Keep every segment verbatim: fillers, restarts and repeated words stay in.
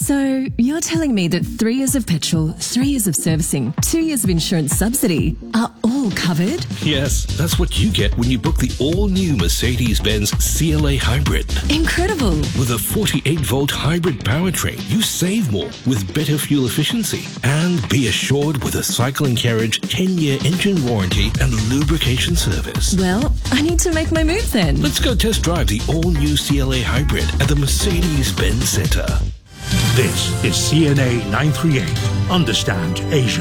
So, you're telling me that three years of petrol, three years of servicing, two years of insurance subsidy are all covered? Yes, that's what you get when you book the all-new Mercedes-Benz C L A Hybrid. Incredible! With a forty-eight volt hybrid powertrain, you save more with better fuel efficiency. And be assured with a Cycle and Carriage ten year engine warranty and lubrication service. Well, I need to make my move then. Let's go test drive the all-new C L A Hybrid at the Mercedes-Benz Center. This is C N A nine thirty-eight. Understand Asia.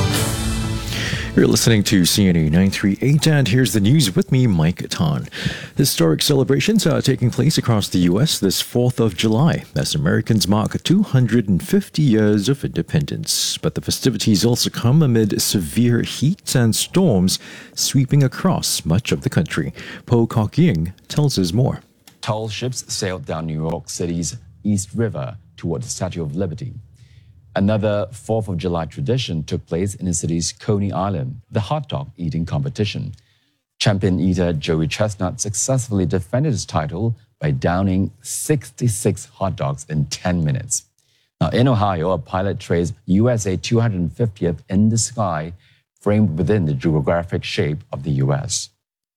You're listening to C N A nine thirty-eight, and here's the news with me, Mike Tan. Historic celebrations are taking place across the U S this fourth of July as Americans mark two hundred fifty years of independence. But the festivities also come amid severe heat and storms sweeping across much of the country. Po Kok Ying tells us more. Tall ships sailed down New York City's East River toward the Statue of Liberty. Another fourth of July tradition took place in the city's Coney Island, the hot dog eating competition. Champion eater Joey Chestnut successfully defended his title by downing sixty-six hot dogs in ten minutes. Now, in Ohio, a pilot traced U S A two hundred fiftieth in the sky, framed within the geographic shape of the U S.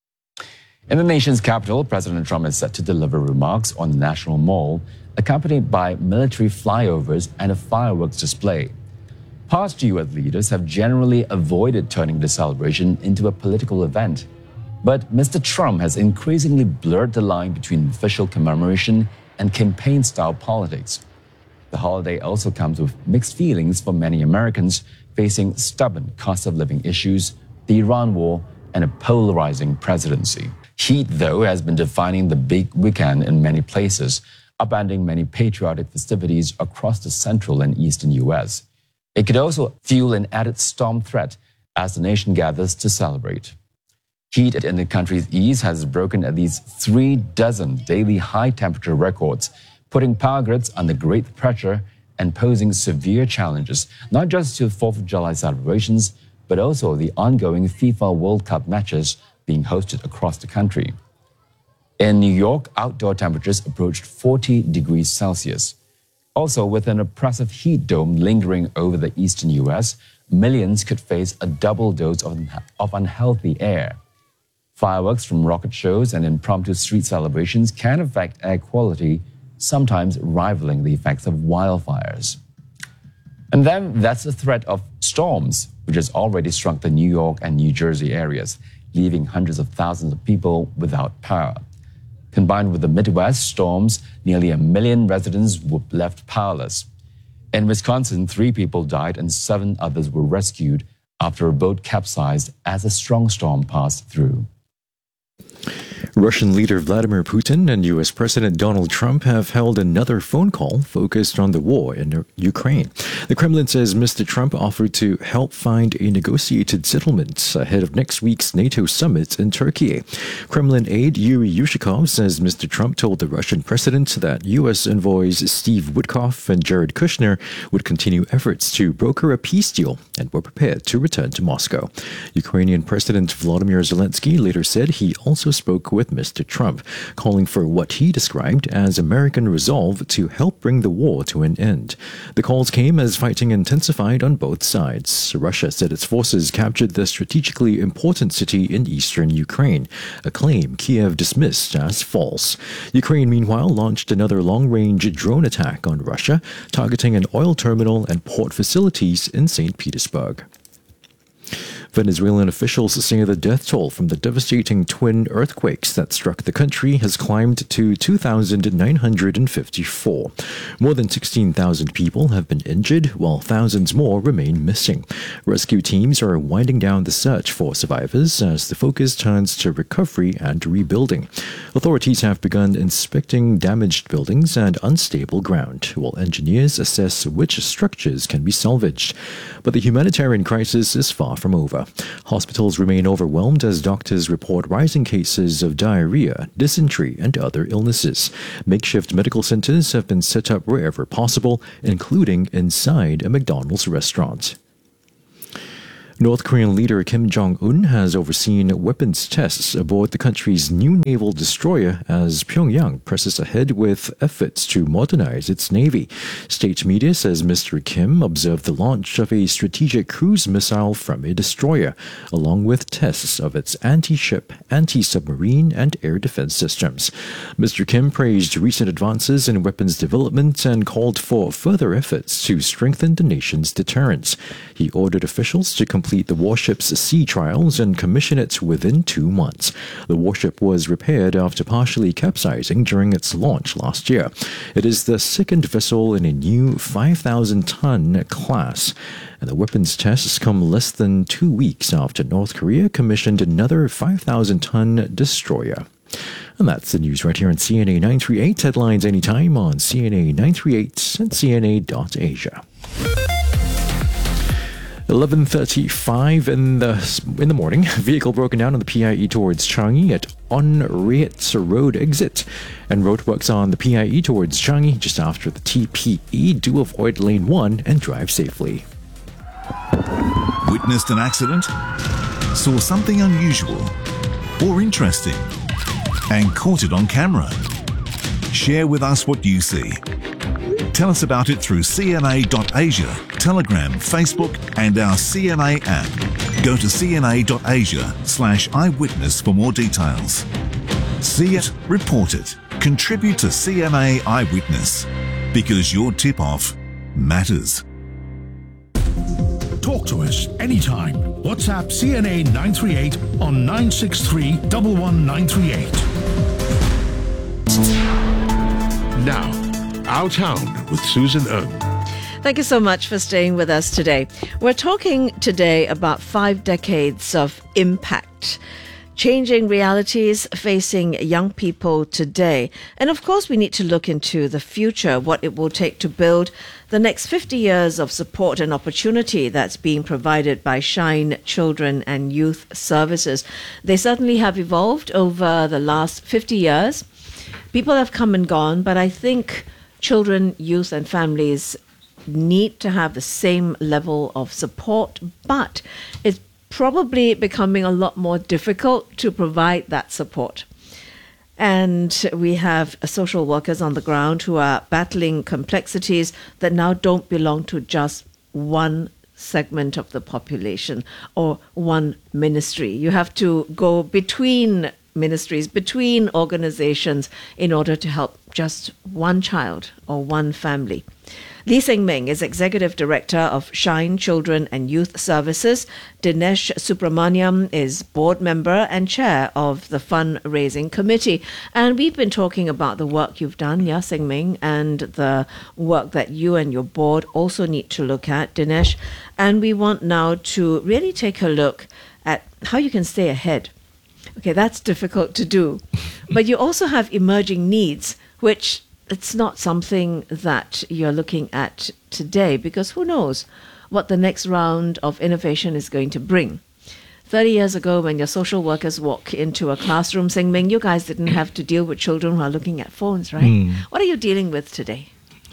In the nation's capital, President Trump is set to deliver remarks on the National Mall, accompanied by military flyovers and a fireworks display. Past U S leaders have generally avoided turning the celebration into a political event. But Mister Trump has increasingly blurred the line between official commemoration and campaign-style politics. The holiday also comes with mixed feelings for many Americans facing stubborn cost-of-living issues, the Iran war, and a polarizing presidency. Heat, though, has been defining the big weekend in many places, upending many patriotic festivities across the central and eastern U S. It could also fuel an added storm threat as the nation gathers to celebrate. Heat in the country's east has broken at least three dozen daily high-temperature records, putting power grids under great pressure and posing severe challenges, not just to fourth of July celebrations, but also the ongoing FIFA World Cup matches being hosted across the country. In New York, outdoor temperatures approached forty degrees Celsius. Also, with an oppressive heat dome lingering over the eastern U S, millions could face a double dose of, of unhealthy air. Fireworks from rocket shows and impromptu street celebrations can affect air quality, sometimes rivaling the effects of wildfires. And then that's the threat of storms, which has already struck the New York and New Jersey areas, leaving hundreds of thousands of people without power. Combined with the Midwest storms, nearly a million residents were left powerless. In Wisconsin, three people died and seven others were rescued after a boat capsized as a strong storm passed through. Russian leader Vladimir Putin and U S President Donald Trump have held another phone call focused on the war in Ukraine. The Kremlin says Mister Trump offered to help find a negotiated settlement ahead of next week's NATO summit in Turkey. Kremlin aide Yuri Yushkov says Mister Trump told the Russian president that U S envoys Steve Witkoff and Jared Kushner would continue efforts to broker a peace deal and were prepared to return to Moscow. Ukrainian President Volodymyr Zelensky later said he also spoke with Mister Trump, calling for what he described as American resolve to help bring the war to an end. The calls came as fighting intensified on both sides. Russia said its forces captured the strategically important city in eastern Ukraine, a claim Kiev dismissed as false. Ukraine, meanwhile, launched another long-range drone attack on Russia, targeting an oil terminal and port facilities in Saint Petersburg. Venezuelan officials say the death toll from the devastating twin earthquakes that struck the country has climbed to two thousand nine hundred fifty-four. More than sixteen thousand people have been injured, while thousands more remain missing. Rescue teams are winding down the search for survivors as the focus turns to recovery and rebuilding. Authorities have begun inspecting damaged buildings and unstable ground, while engineers assess which structures can be salvaged. But the humanitarian crisis is far from over. Hospitals remain overwhelmed as doctors report rising cases of diarrhea, dysentery, and other illnesses. Makeshift medical centers have been set up wherever possible, including inside a McDonald's restaurant. North Korean leader Kim Jong-un has overseen weapons tests aboard the country's new naval destroyer as Pyongyang presses ahead with efforts to modernize its navy. State media says Mister Kim observed the launch of a strategic cruise missile from a destroyer, along with tests of its anti-ship, anti-submarine and air defense systems. Mister Kim praised recent advances in weapons development and called for further efforts to strengthen the nation's deterrence. He ordered officials to complete the warship's sea trials and commission it within two months. The warship was repaired after partially capsizing during its launch last year. It is the second vessel in a new five thousand ton class, and the weapons tests come less than two weeks after North Korea commissioned another five thousand ton destroyer. And that's the news right here on C N A nine thirty-eight. Headlines anytime on C N A nine thirty-eight and C N A dot asia. eleven thirty-five in the in the morning. Vehicle broken down on the P I E towards Changi at On Rietz Road exit, and roadworks on the P I E towards Changi just after the T P E. Do avoid lane one and drive safely. Witnessed an accident? Saw something unusual or interesting and caught it on camera? Share with us what you see. Tell us about it through C N A dot asia, Telegram, Facebook and our C N A app. Go to C N A dot asia slash eyewitness for more details. See it, report it. Contribute to C N A Eyewitness, because your tip-off matters. Talk to us anytime. WhatsApp C N A nine thirty-eight on nine six three, one one nine three eight. Now, Our Town with Susan Ng. Thank you so much for staying with us today. We're talking today about five decades of impact, changing realities facing young people today. And of course, we need to look into the future, what it will take to build the next fifty years of support and opportunity that's being provided by Shine Children and Youth Services. They certainly have evolved over the last fifty years. People have come and gone, but I think children, youth and families need to have the same level of support, but it's probably becoming a lot more difficult to provide that support. And we have social workers on the ground who are battling complexities that now don't belong to just one segment of the population or one ministry. You have to go between ministries, between organizations in order to help just one child or one family. Lee Seng-Ming is Executive Director of Shine Children and Youth Services. Dinesh Subramaniam is Board Member and Chair of the Fundraising Committee. And we've been talking about the work you've done, yeah, Seng-Ming, and the work that you and your board also need to look at, Dinesh. And we want now to really take a look at how you can stay ahead. Okay, that's difficult to do. But you also have emerging needs, which it's not something that you're looking at today, because who knows what the next round of innovation is going to bring. thirty years ago, when your social workers walk into a classroom, Seng-Ming, you guys didn't have to deal with children who are looking at phones, right? Mm. What are you dealing with today?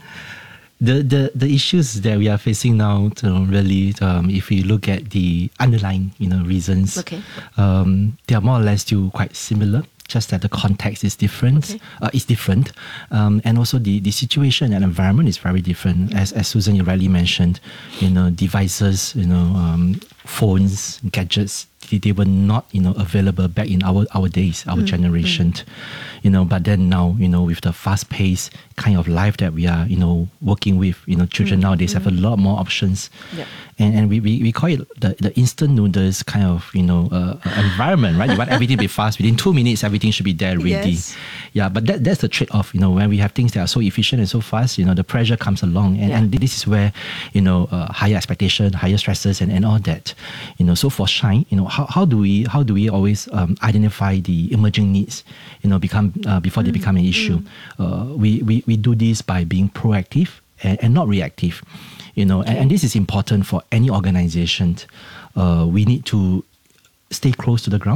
The, the, the issues that we are facing now, you know, really, um, if we look at the underlying, you know, reasons, okay. um, they are more or less still quite similar. Just that the context is different. Okay. Uh, is different, um, and also the, the situation and environment is very different. As as Susan you rightly mentioned, you know, devices, you know, um, phones, gadgets, they, they were not, you know, available back in our our days, our mm. generation, mm. you know. But then now, you know, with the fast paced kind of life that we are, you know, working with, you know, children mm. nowadays mm. have a lot more options. Yep. And and we, we, we call it the, the instant noodles kind of, you know, uh, environment, right? You want everything to be fast. Within two minutes, everything should be there ready. Yes. Yeah, but that that's the trade-off, you know, when we have things that are so efficient and so fast, you know, the pressure comes along. And, yeah. and this is where, you know, uh, higher expectation, higher stresses and, and all that. You know, so for Shine, you know, how, how do we how do we always um, identify the emerging needs, you know, become uh, before mm. they become an issue? Mm. Uh, we, we, we do this by being proactive and, and not reactive. You know, and, and this is important for any organization. Uh, we need to stay close to the ground.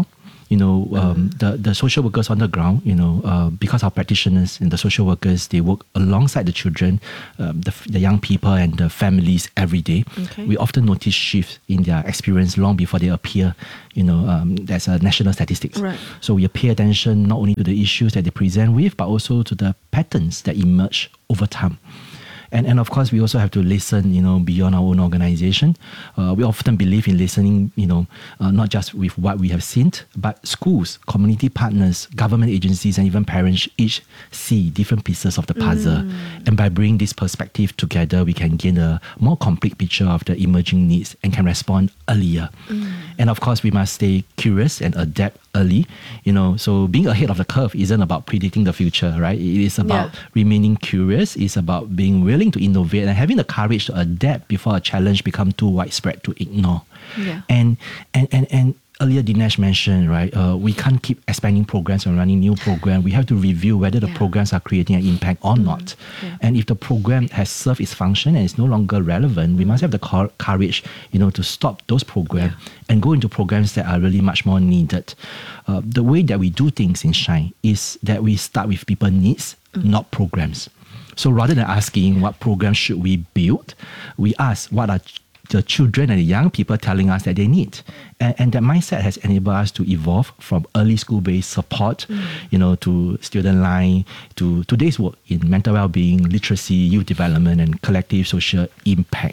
you know, um, the, the social workers on the ground, you know, uh, because our practitioners and the social workers, they work alongside the children, um, the, the young people and the families every day. Okay. We often notice shifts in their experience long before they appear, you know, um, there's a national statistics. Right. So we pay attention not only to the issues that they present with, but also to the patterns that emerge over time. And, and of course, we also have to listen, you know, beyond our own organization. Uh, we often believe in listening, you know, uh, not just with what we have seen, but schools, community partners, government agencies, and even parents each see different pieces of the puzzle. Mm. And by bringing this perspective together, we can gain a more complete picture of the emerging needs and can respond earlier. Mm. And of course, we must stay curious and adapt early, you know, so being ahead of the curve isn't about predicting the future, right? It is about yeah. remaining curious, it's about being willing to innovate and having the courage to adapt before a challenge becomes too widespread to ignore. Yeah. And, and, and, and earlier Dinesh mentioned, right, uh, we can't keep expanding programs and running new programs. We have to review whether the yeah. programs are creating an impact or mm. not. Yeah. And if the program has served its function and is no longer relevant, mm. we must have the cor- courage, you know, to stop those programs yeah. and go into programs that are really much more needed. Uh, the way that we do things in Shine is that we start with people's needs, mm. not programs. So rather than asking what programs should we build, we ask what are the children and the young people telling us that they need. And, and that mindset has enabled us to evolve from early school-based support, mm. you know, to student line, to today's work in mental well-being, literacy, youth development, and collective social impact.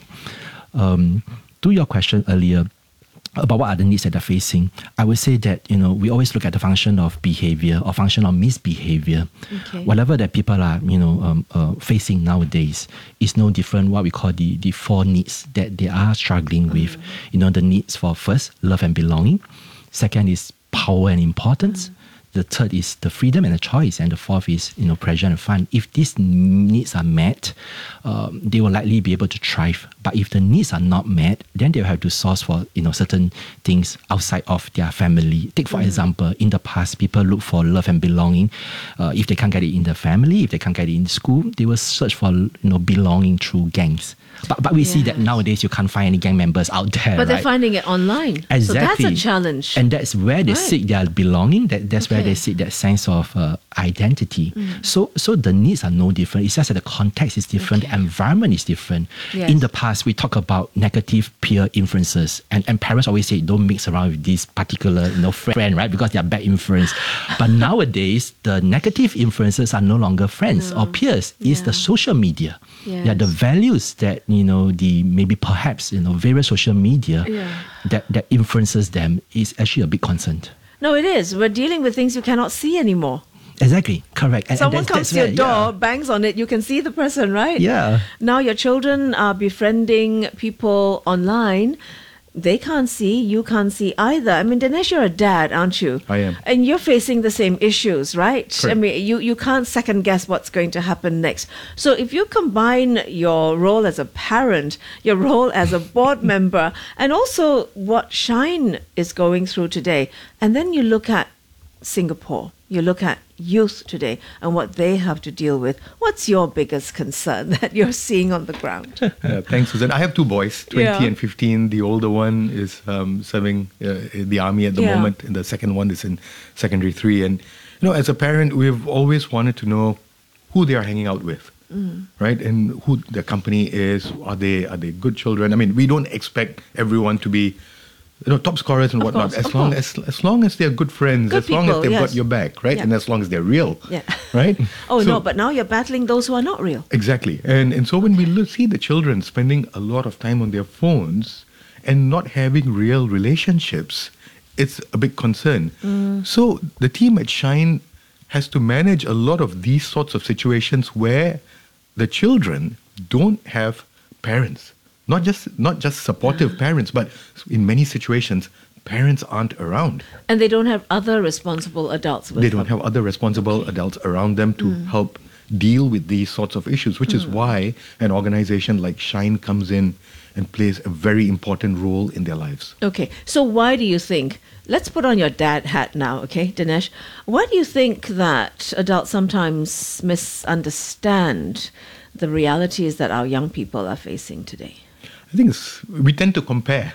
Um, to your question earlier, about what are the needs that they're facing, I would say that, you know, we always look at the function of behavior or function of misbehavior. Okay. Whatever that people are, you know, um, uh, facing nowadays is no different what we call the, the four needs that they are struggling with. Mm. You know, the needs for first, love and belonging. Second is power and importance. Mm. The third is the freedom and the choice. And the fourth is, you know, pleasure and fun. If these needs are met, um, they will likely be able to thrive. But if the needs are not met, then they'll have to source for, you know, certain things outside of their family. Take, for mm. example, in the past, people look for love and belonging. Uh, if they can't get it in the family, if they can't get it in school, they will search for, you know, belonging through gangs. But but we yes. see that nowadays you can't find any gang members out there. But they're right? finding it online. Exactly. So that's a challenge. And that's where they right. seek their belonging. That, that's okay. where they seek that sense of uh, identity. Mm. So so the needs are no different. It's just that the context is different, okay. the environment is different. Yes. In the past, we talk about negative peer influences. And, and parents always say, don't mix around with this particular you know, friend, right? Because they are bad influence. But nowadays, the negative influences are no longer friends no. or peers. It's yeah. the social media. Yes. Yeah, the values that, you know, the maybe perhaps, you know, various social media yeah. that, that influences them is actually a big concern. No, it is. We're dealing with things you cannot see anymore. Exactly, correct. And, Someone and comes that's, to that's your where, door, yeah. bangs on it, you can see the person, right? Yeah. Now your children are befriending people online. They can't see, you can't see either. I mean, Dinesh, you're a dad, aren't you? I am. And you're facing the same issues, right? Correct. I mean, you, you can't second guess what's going to happen next. So if you combine your role as a parent, your role as a board member, and also what Shine is going through today, and then you look at Singapore, you look at youth today and what they have to deal with, what's your biggest concern that you're seeing on the ground? Uh, thanks, Susan. I have two boys, twenty Yeah. and fifteen. The older one is um, serving uh, in the army at the Yeah. moment, and the second one is in secondary three. And, you know, as a parent, we've always wanted to know who they are hanging out with, Mm. right? And who the company is. Are they are they good children? I mean, we don't expect everyone to be, you know, top scorers and Of whatnot. course, as of long course. as as long as they're good friends, Good as long as people, they've yes. got your back, right? Yeah. And as long as they're real, Yeah. right? Oh, So- no, but now you're battling those who are not real. Exactly. And and so when we look, see the children spending a lot of time on their phones and not having real relationships, it's a big concern. Mm. So the team at Shine has to manage a lot of these sorts of situations where the children don't have parents. Not just not just supportive parents, but in many situations, parents aren't around. And they don't have other responsible adults with They don't them. have other responsible adults around them to help deal with these sorts of issues, which is why an organization like Shine comes in and plays a very important role in their lives. Okay, so why do you think, let's put on your dad hat now, okay, Dinesh, why do you think that adults sometimes misunderstand the realities that our young people are facing today? I think it's, we tend to compare,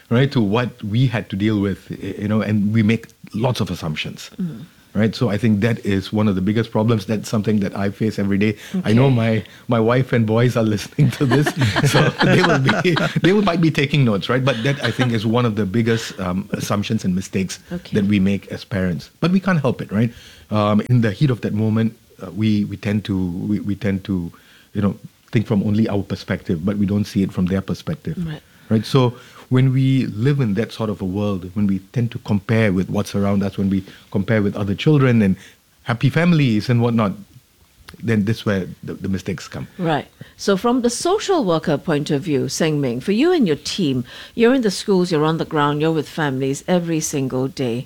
right, to what we had to deal with, you know, and we make lots of assumptions. Mm. Right, so I think that is one of the biggest problems. That's something that I face every day. Okay. I know my, my wife and boys are listening to this, so they will be they will, might be taking notes, right? But that I think is one of the biggest um, assumptions and mistakes okay. that we make as parents. But we can't help it, right? Um, in the heat of that moment, uh, we we tend to we, we tend to, you know, think from only our perspective, but we don't see it from their perspective, right? Right, so. When we live in that sort of a world, when we tend to compare with what's around us, when we compare with other children and happy families and whatnot, then this is where the, the mistakes come. Right. So from the social worker point of view, Seng Ming, for you and your team, you're in the schools, you're on the ground, you're with families every single day.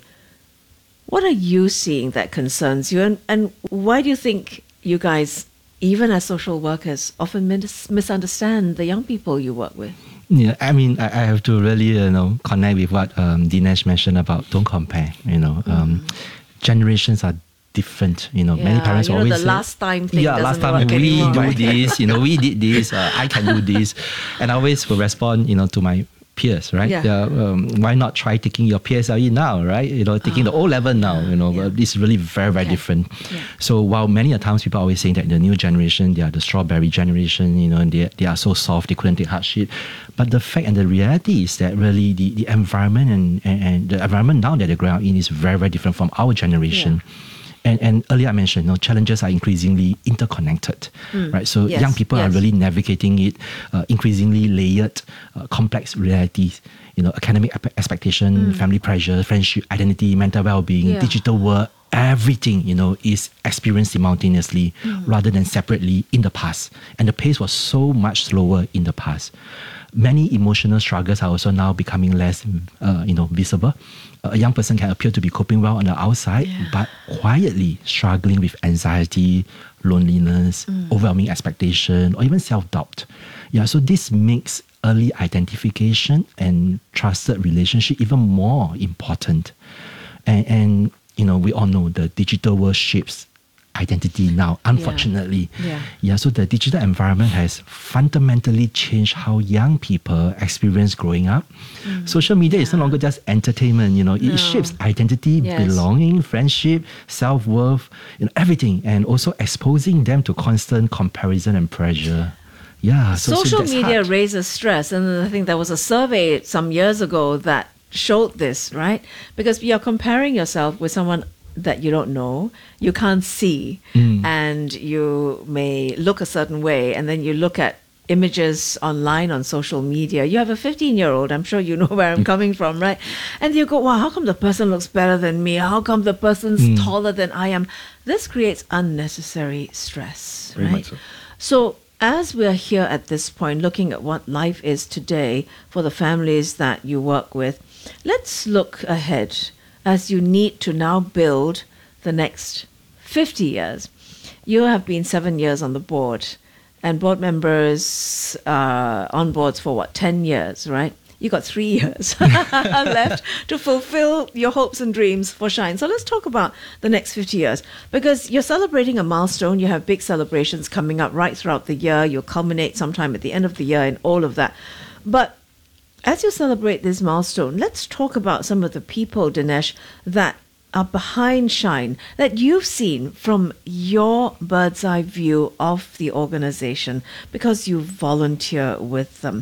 What are you seeing that concerns you? And, and why do you think you guys, even as social workers, often mis- misunderstand the young people you work with? Yeah, I mean, I, I have to really, you know, connect with what um, Dinesh mentioned about don't compare. You know, mm-hmm. um, generations are different. You know, yeah, many parents you know, always the say, last time thing yeah, last time we anymore. do this. You know, we did this. Uh, I can do this, and I always will respond, you know, to my peers, right? Yeah. Uh, um, why not try taking your P S L E now, right? You know, taking oh. the O level now. You know, yeah. This is really very, very okay. different. Yeah. So while many a times people are always saying that the new generation, they are the strawberry generation, you know, and they they are so soft, they couldn't take hardship. But the fact and the reality is that really the, the environment and, and, and the environment now that they're growing up in is very, very different from our generation. Yeah. And, and earlier I mentioned, you know, challenges are increasingly interconnected, mm. right? So yes. young people yes. are really navigating it, uh, increasingly layered, uh, complex realities. You know, academic expectation, mm. family pressure, friendship, identity, mental well-being, yeah. digital work, everything, you know, is experienced simultaneously mm. rather than separately in the past. And the pace was so much slower in the past. Many emotional struggles are also now becoming less, uh, you know, visible. A young person can appear to be coping well on the outside, yeah. but quietly struggling with anxiety, loneliness, mm. overwhelming expectation, or even self-doubt. Yeah, so this makes early identification and trusted relationship even more important. And, and you know, we all know the digital world shapes identity now, unfortunately. Yeah. Yeah. yeah. So the digital environment has fundamentally changed how young people experience growing up. Mm. Social media yeah. is no longer just entertainment, you know, it no. shapes identity, yes. belonging, friendship, self-worth, you know, everything, and also exposing them to constant comparison and pressure. Yeah. So, Social so media hard. raises stress, and I think there was a survey some years ago that showed this, right? Because you're comparing yourself with someone that you don't know, you can't see, mm. and you may look a certain way, and then you look at images online on social media. You have a fifteen-year-old, I'm sure you know where I'm coming from, right? And you go, wow, how come the person looks better than me? How come the person's mm. taller than I am? This creates unnecessary stress, Very right? much so. So as we're here at this point, looking at what life is today for the families that you work with, let's look ahead as you need to now build the next fifty years. You have been seven years on the board, and board members uh, on boards for what, ten years, right? You got three years left to fulfill your hopes and dreams for Shine. So let's talk about the next fifty years, because you're celebrating a milestone. You have big celebrations coming up right throughout the year. You'll culminate sometime at the end of the year and all of that. But as you celebrate this milestone, let's talk about some of the people, Dinesh, that are behind Shine, that you've seen from your bird's eye view of the organization, because you volunteer with them.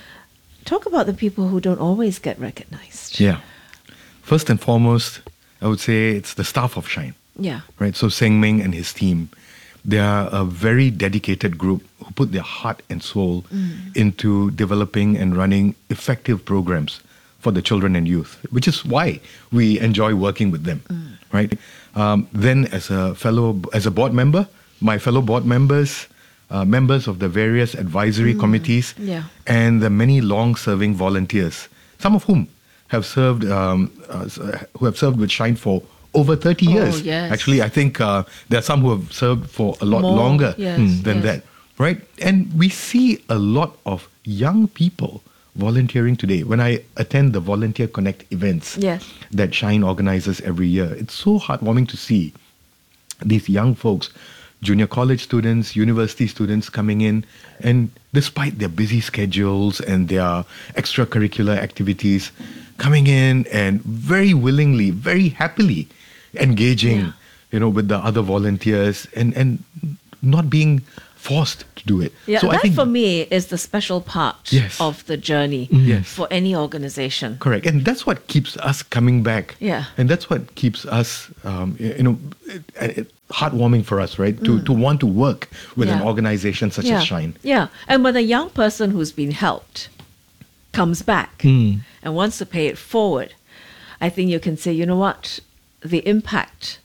Talk about the people who don't always get recognized. Yeah. First and foremost, I would say it's the staff of Shine. Yeah. Right. So Seng Ming and his team, they are a very dedicated group who put their heart and soul mm. into developing and running effective programs for the children and youth, which is why we enjoy working with them, mm. right? Um, then as a fellow, as a board member, my fellow board members, uh, members of the various advisory mm. committees, yeah. and the many long-serving volunteers, some of whom have served, um, uh, who have served with Shine for over thirty years. Oh, yes. Actually, I think uh, there are some who have served for a lot More, longer yes, than yes. that, right? And we see a lot of young people volunteering today. When I attend the Volunteer Connect events yes. that Shine organizes every year, it's so heartwarming to see these young folks junior college students, university students coming in, and despite their busy schedules and their extracurricular activities, coming in and very willingly, very happily engaging, Yeah. you know, with the other volunteers and, and not being forced to do it. Yeah, so that I think for me is the special part Yes. of the journey Yes. for any organization. correct, and that's what keeps us coming back. Yeah. and that's what keeps us, um, y- you know, it, it, heartwarming for us, right? To to want to work with an Yeah. organization such Yeah. as Shine. Yeah. And when a young person who's been helped comes back Mm. and wants to pay it forward, I think you can say, you know what? The impact,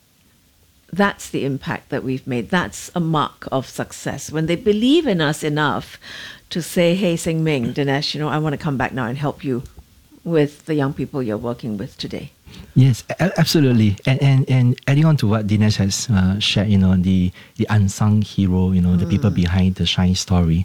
that's the impact that we've made. That's a mark of success. When they believe in us enough to say, hey, Sing Ming, Dinesh, you know, I want to come back now and help you with the young people you're working with today. Yes, a- absolutely. And, and and adding on to what Dinesh has uh, shared, you know, the the unsung hero, you know, the people behind the Shine story.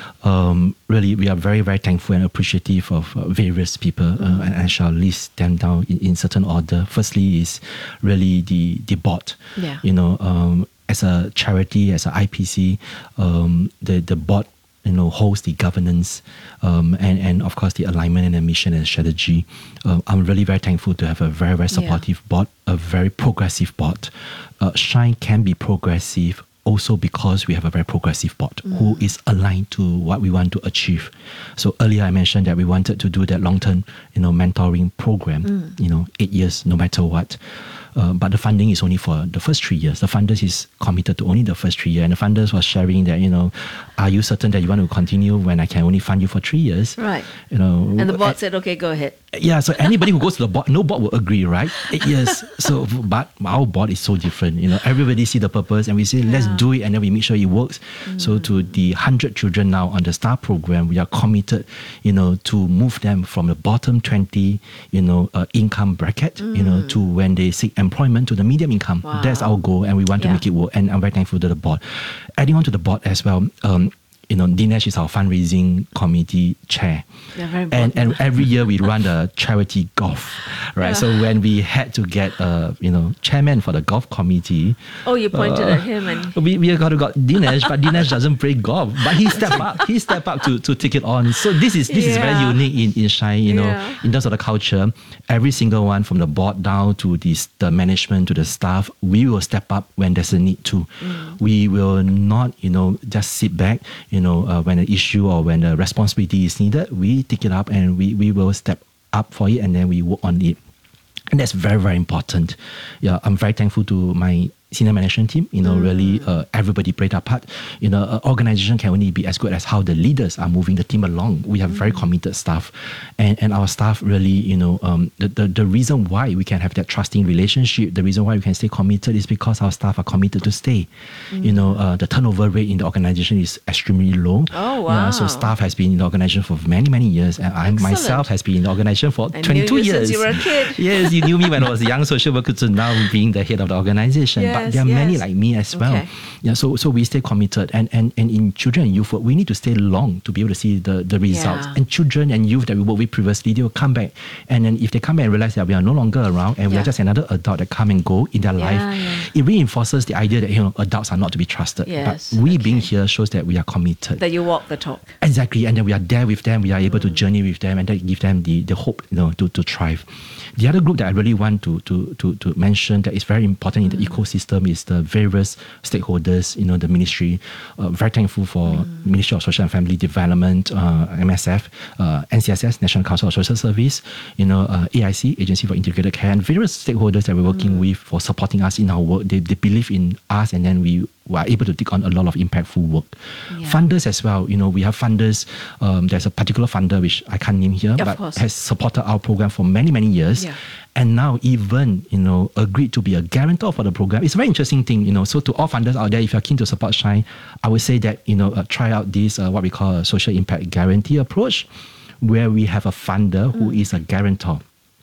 Um, really, we are very, very thankful and appreciative of uh, various people, uh, and I shall list them down in, in certain order. Firstly, is really the the board. Yeah. You know, um, as a charity, as a I P C, um, the the board, you know, holds the governance, um, and, and of course the alignment and the mission and strategy. Uh, I'm really very thankful to have a very, very supportive board, a very progressive board. Uh, Shine can be progressive also because we have a very progressive board who is aligned to what we want to achieve. So earlier I mentioned that we wanted to do that long-term, you know, mentoring program, you know, eight years, no matter what. Uh, but the funding is only for the first three years. The funders is committed to only the first three years. And the funders was sharing that, you know, are you certain that you want to continue when I can only fund you for three years? Right. You know. And the board uh, said, okay, go ahead. Yeah, so anybody who goes to the board, no board will agree, right? Eight years. So, but our board is so different. You know, everybody see the purpose, and we say let's do it, and then we make sure it works. So, to the hundred children now on the STAR program, we are committed, you know, to move them from the bottom twenty, you know, uh, income bracket, you know, to when they seek employment to the medium income. Wow. That's our goal, and we want to Yeah. make it work. And I'm very thankful to the board. Adding on to the board as well. Um, you know, Dinesh is our fundraising committee chair. Yeah, very and, and important. every year we run the charity golf, right? So when we had to get a, you know, chairman for the golf committee. Oh, you pointed uh, at him and... We, we got to got Dinesh, but Dinesh doesn't play golf. But he stepped up. He stepped up to, to take it on. So this is this is very Yeah. unique in, in Shine, you know, Yeah. in terms of the culture. Every single one from the board down to the, the management to the staff, we will step up when there's a need to. We will not, you know, just sit back, you know, uh, when an issue or when a responsibility is needed, we take it up and we, we will step up for it and then we work on it. And that's very, very important. Yeah, I'm very thankful to my senior management team. You know, really, uh, everybody played their part. You know, an organization can only be as good as how the leaders are moving the team along. We have very committed staff, and and our staff really, you know, um, the, the the reason why we can have that trusting relationship, the reason why we can stay committed is because our staff are committed to stay. You know, uh, the turnover rate in the organization is extremely low. Oh, Yeah, so wow. staff has been in the organization for many, many years, and I Excellent. myself has been in the organization for I knew twenty-two you years. since you were a kid. Yes, you knew me when I was a young social worker to now being the head of the organization. Yes, but there are many yes. like me as well. Okay. Yeah, so so we stay committed, and, and, and in children and youth work, we need to stay long to be able to see the, the results. Yeah. And children and youth that we worked with previously, they will come back, and then if they come back and realize that we are no longer around and we Yeah. are just another adult that come and go in their Yeah, life, yeah. it reinforces the idea that, you know, adults are not to be trusted. Yes, But we being okay. here shows that we are committed. That you walk the talk. Exactly, and then we are there with them. We are able to journey with them, and that give them the, the hope, you know, to, to thrive. The other group that I really want to to to, to mention that is very important in the ecosystem is the various stakeholders. You know, the ministry. Uh, very thankful for Ministry of Social and Family Development, uh, M S F, uh, N C S S, National Council of Social Service. You know, uh, A I C, Agency for Integrated Care, and various stakeholders that we're working with for supporting us in our work. They they believe in us, and then we were able to take on a lot of impactful work. Yeah. Funders as well, you know, we have funders. Um, there's a particular funder which I can't name here, Of but course. has supported our program for many, many years. Yeah. And now even, you know, agreed to be a guarantor for the program. It's a very interesting thing, you know. So to all funders out there, if you're keen to support Shine, I would say that, you know, uh, try out this, uh, what we call a social impact guarantee approach, where we have a funder who is a guarantor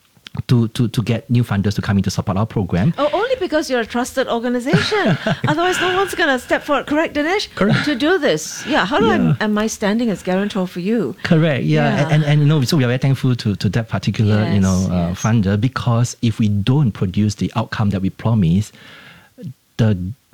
to, to, to get new funders to come in to support our program. Oh, only because you're a trusted organization. Otherwise, no one's going to step forward. Correct, Dinesh? Correct. To do this. Yeah. How do Yeah. I, am I standing as guarantor for you? Correct, yeah. Yeah. And, and, and you know, so we are very thankful to, to that particular, you Yes, know, uh, yes. funder, because if we don't produce the outcome that we promise, the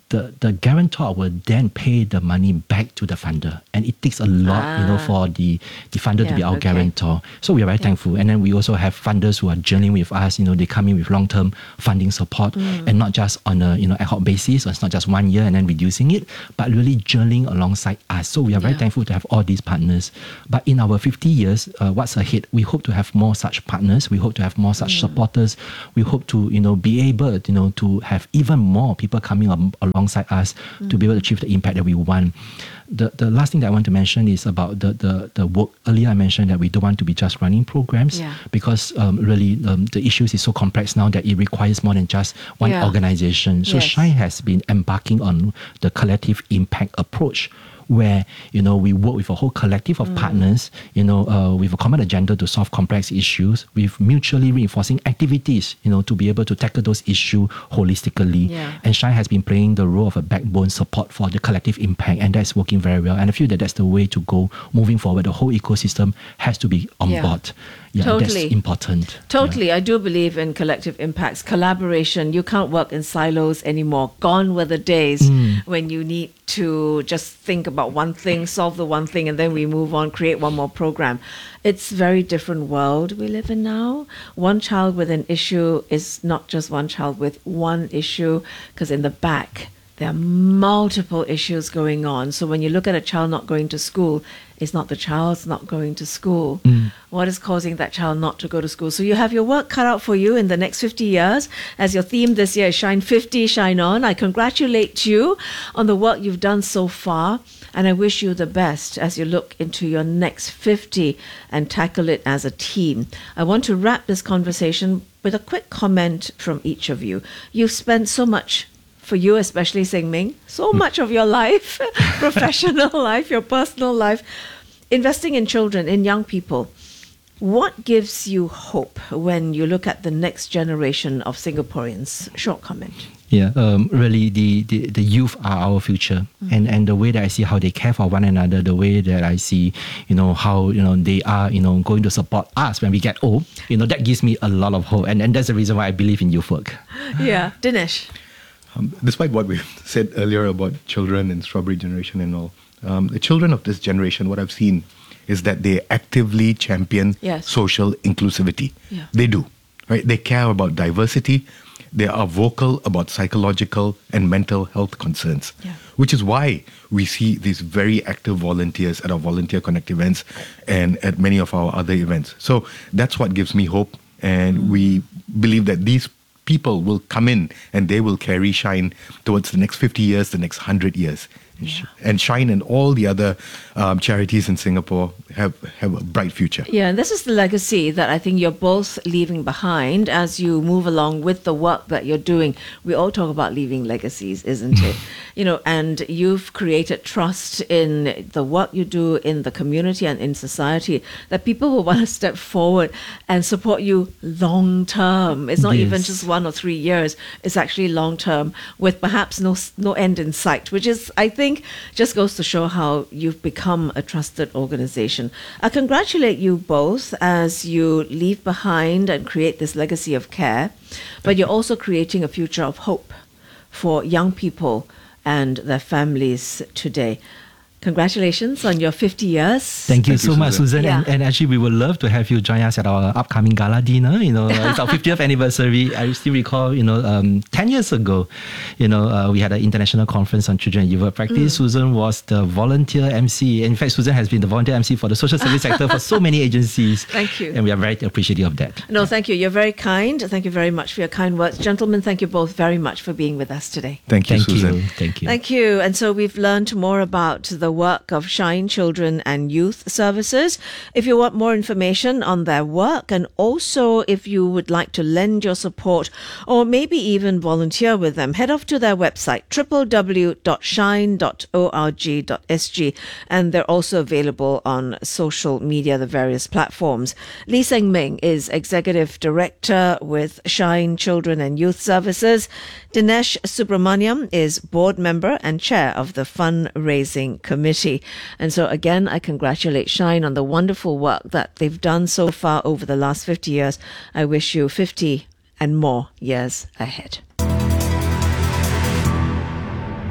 the, the guarantor will then pay the money back to the funder. And it takes a lot, ah. you know, for the, the funder yeah, to be our okay. guarantor. So we are very yeah. thankful. And then we also have funders who are journeying with us. You know, they come in with long-term funding support mm. and not just on a, you know, ad hoc basis. So it's not just one year and then reducing it, but really journeying alongside us. So we are very yeah. thankful to have all these partners. But in our fifty years, uh, what's ahead? We hope to have more such partners. We hope to have more such mm. supporters. We hope to, you know, be able, you know, to have even more people coming along alongside us mm. to be able to achieve the impact that we want. The the last thing that I want to mention is about the, the, the work. Earlier I mentioned that we don't want to be just running programs yeah. because um, really um, the issues is so complex now that it requires more than just one yeah. organization. So yes. Shine has been embarking on the collective impact approach, where, you know, we work with a whole collective of mm. partners, you know, uh, with a common agenda to solve complex issues, with mutually reinforcing activities, you know, to be able to tackle those issues holistically. Yeah. And Shine has been playing the role of a backbone support for the collective impact, and that's working very well. And I feel that that's the way to go moving forward. The whole ecosystem has to be on yeah. board. Yeah, totally. That's important. Totally. Yeah. I do believe in collective impacts, collaboration. You can't work in silos anymore. Gone were the days mm. when you need to just think about one thing, solve the one thing, and then we move on, create one more program. It's a very different world we live in now. One child with an issue is not just one child with one issue, because in the back, there are multiple issues going on. So when you look at a child not going to school, it's not the child's not going to school. Mm. What is causing that child not to go to school? So you have your work cut out for you in the next fifty years. As your theme this year is Shine fifty, Shine On. I congratulate you on the work you've done so far. And I wish you the best as you look into your next fifty and tackle it as a team. I want to wrap this conversation with a quick comment from each of you. You've spent so much, for you especially, Seng Ming, so much of your life, professional life, your personal life, investing in children, in young people. What gives you hope when you look at the next generation of Singaporeans? Short comment. Yeah, um, really, the, the, the youth are our future, mm-hmm. and and the way that I see how they care for one another, the way that I see, you know, how, you know, they are, you know, going to support us when we get old, you know, that gives me a lot of hope, and and that's the reason why I believe in youth work. Yeah, Dinesh. Um, despite what we said earlier about children and strawberry generation and all, um, the children of this generation, what I've seen is that they actively champion yes. social inclusivity. Yeah. They do, right? They care about diversity. They are vocal about psychological and mental health concerns, yeah. which is why we see these very active volunteers at our Volunteer Connect events and at many of our other events. So that's what gives me hope. And mm. we believe that these people will come in and they will carry Shine towards the next fifty years, the next one hundred years. Yeah. And Shine and all the other um, charities in Singapore have, have a bright future. Yeah, and this is the legacy that I think you're both leaving behind as you move along with the work that you're doing. We all talk about leaving legacies, isn't it? You know, and you've created trust in the work you do in the community and in society, that people will want to step forward and support you long term. It's not yes. even just one or three years. It's actually long term with perhaps no no end in sight, which is, I think, just goes to show how you've become a trusted organization. I congratulate you both as you leave behind and create this legacy of care, but you're also creating a future of hope for young people and their families today. Congratulations on your fifty years. Thank you Thank so you, much, Susan. Yeah. And, and actually, we would love to have you join us at our upcoming gala dinner. You know, it's our fiftieth anniversary. I still recall, you know, um, ten years ago, you know, uh, we had an international conference on children and youth practice. Mm. Susan was the volunteer M C. In fact, Susan has been the volunteer M C for the social service sector for so many agencies. Thank you. And we are very appreciative of that. No, thank you. You're very kind. Thank you very much for your kind words. Gentlemen, thank you both very much for being with us today. Thank you, Thank Susan. You. Thank you. Thank you. And so we've learned more about the work of Shine Children and Youth Services. If you want more information on their work, and also if you would like to lend your support or maybe even volunteer with them, head off to their website, w w w dot shine dot org dot s g, and they're also available on social media, the various platforms. Lee Seng Ming is Executive Director with Shine Children and Youth Services. Dinesh Subramaniam is Board Member and Chair of the Fundraising Committee. And so again, I congratulate Shine on the wonderful work that they've done so far over the last fifty years. I wish you fifty and more years ahead.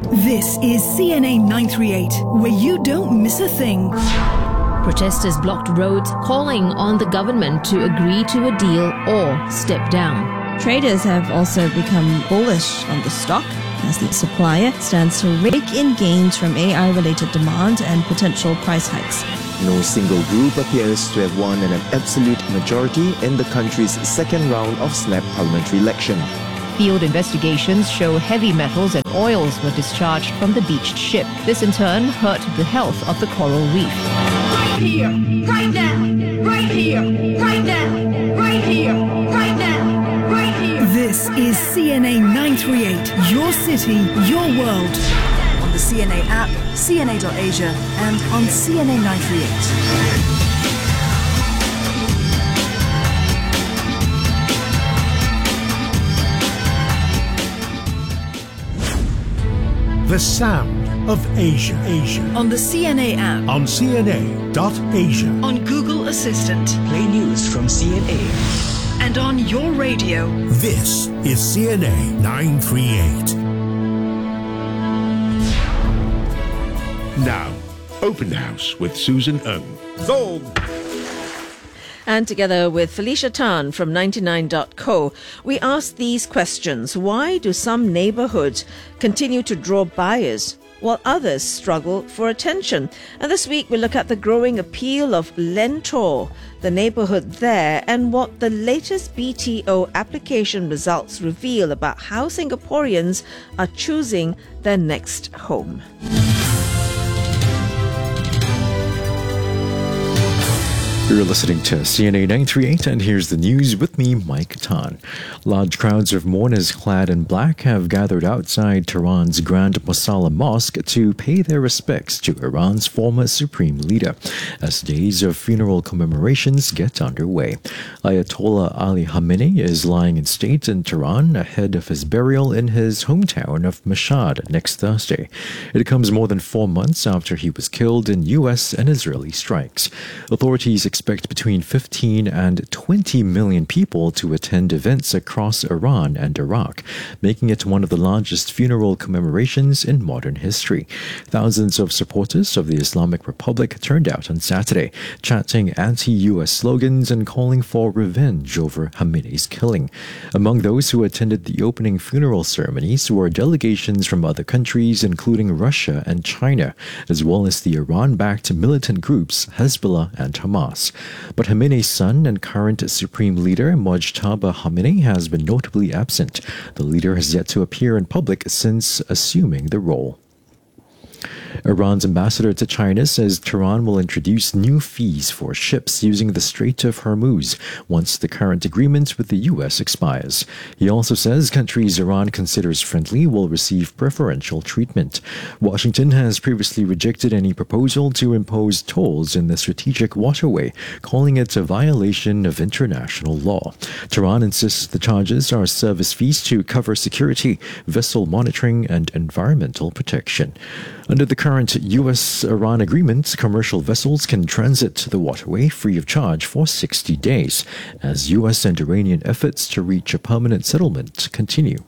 This is C N A nine three eight, where you don't miss a thing. Protesters blocked roads, calling on the government to agree to a deal or step down. Traders have also become bullish on the stock as the supplier stands to rake in gains from A I-related demand and potential price hikes. No single group appears to have won an absolute majority in the country's second round of snap parliamentary election. Field investigations show heavy metals and oils were discharged from the beached ship. This in turn hurt the health of the coral reef. Right here, right now, right here, right now, right here, right now, right here. This is C N A nine three eight, your city, your world. On the C N A app, C N A dot Asia, and on C N A nine three eight. The sound of Asia. Asia. On the C N A app. On C N A dot Asia. On Google Assistant. Play news from C N A. And on your radio. This is C N A nine three eight. Now, Open House with Susan Ng. Zog! And together with Felicia Tan from ninety-nine dot co, we asked these questions. Why do some neighborhoods continue to draw buyers while others struggle for attention? And this week we look at the growing appeal of Lentor, the neighborhood there, and what the latest B T O application results reveal about how Singaporeans are choosing their next home. You're listening to C N A nine three eight, and here's the news with me, Mike Tan. Large crowds of mourners clad in black have gathered outside Tehran's Grand Mosala Mosque to pay their respects to Iran's former supreme leader, as days of funeral commemorations get underway. Ayatollah Ali Khamenei is lying in state in Tehran ahead of his burial in his hometown of Mashhad next Thursday. It comes more than four months after he was killed in U S and Israeli strikes. Authorities expect between fifteen and twenty million people to attend events across Iran and Iraq, making it one of the largest funeral commemorations in modern history. Thousands of supporters of the Islamic Republic turned out on Saturday, chanting anti-U S slogans and calling for revenge over Khamenei's killing. Among those who attended the opening funeral ceremonies were delegations from other countries, including Russia and China, as well as the Iran-backed militant groups Hezbollah and Hamas. But Khamenei's son and current supreme leader, Mojtaba Khamenei, has been notably absent. The leader has yet to appear in public since assuming the role. Iran's ambassador to China says Tehran will introduce new fees for ships using the Strait of Hormuz once the current agreement with the U S expires. He also says countries Iran considers friendly will receive preferential treatment. Washington has previously rejected any proposal to impose tolls in the strategic waterway, calling it a violation of international law. Tehran insists the charges are service fees to cover security, vessel monitoring, and environmental protection. Under the current U S Iran agreement, commercial vessels can transit the waterway free of charge for sixty days, as U S and Iranian efforts to reach a permanent settlement continue.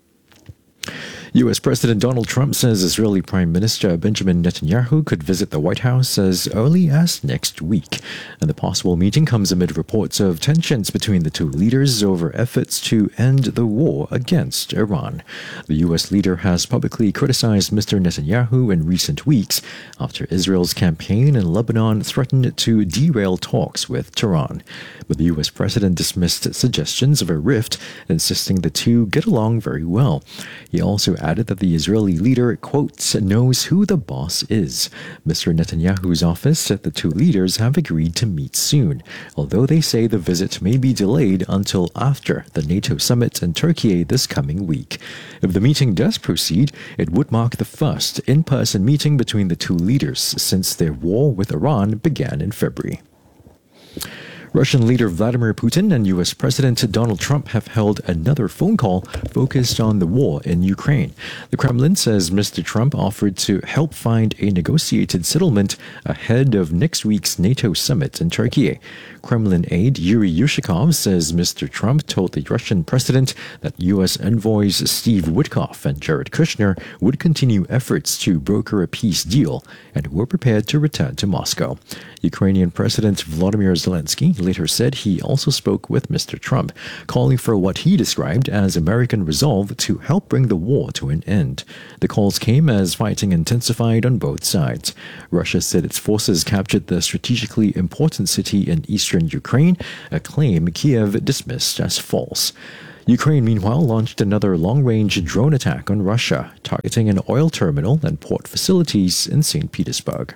U S President Donald Trump says Israeli Prime Minister Benjamin Netanyahu could visit the White House as early as next week. And the possible meeting comes amid reports of tensions between the two leaders over efforts to end the war against Iran. The U S leader has publicly criticized Mister Netanyahu in recent weeks after Israel's campaign in Lebanon threatened to derail talks with Tehran. But the U S president dismissed suggestions of a rift, insisting the two get along very well. He also added that the Israeli leader, quote, knows who the boss is. Mister Netanyahu's office said the two leaders have agreed to meet soon, although they say the visit may be delayed until after the NATO summit in Turkey this coming week. If the meeting does proceed, it would mark the first in-person meeting between the two leaders since their war with Iran began in February. Russian leader Vladimir Putin and U S President Donald Trump have held another phone call focused on the war in Ukraine. The Kremlin says Mister Trump offered to help find a negotiated settlement ahead of next week's NATO summit in Turkey. Kremlin aide Yuri Yushakov says Mister Trump told the Russian president that U S envoys Steve Witkoff and Jared Kushner would continue efforts to broker a peace deal and were prepared to return to Moscow. Ukrainian President Volodymyr Zelensky later said he also spoke with Mister Trump, calling for what he described as American resolve to help bring the war to an end. The calls came as fighting intensified on both sides. Russia said its forces captured the strategically important city in eastern Ukraine, a claim Kiev dismissed as false. Ukraine, meanwhile, launched another long-range drone attack on Russia, targeting an oil terminal and port facilities in Saint Petersburg.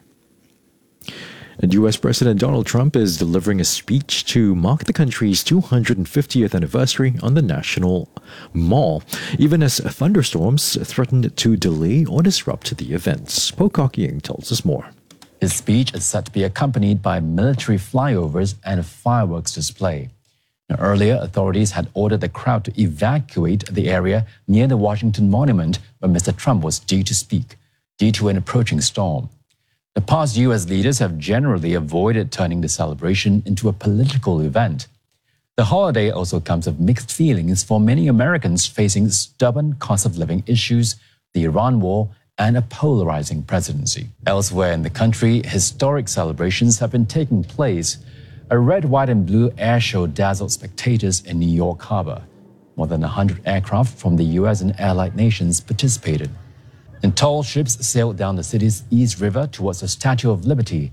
And U S President Donald Trump is delivering a speech to mark the country's two hundred fiftieth anniversary on the National Mall, even as thunderstorms threatened to delay or disrupt the events. Pocock Ying tells us more. His speech is set to be accompanied by military flyovers and a fireworks display. Now, earlier, authorities had ordered the crowd to evacuate the area near the Washington Monument where Mister Trump was due to speak, due to an approaching storm. The past U S leaders have generally avoided turning the celebration into a political event. The holiday also comes with mixed feelings for many Americans facing stubborn cost of living issues, the Iran war, and a polarizing presidency. Elsewhere in the country, historic celebrations have been taking place. A red, white, and blue air show dazzled spectators in New York Harbor. More than one hundred aircraft from the U S and allied nations participated. And tall ships sailed down the city's East River towards the Statue of Liberty.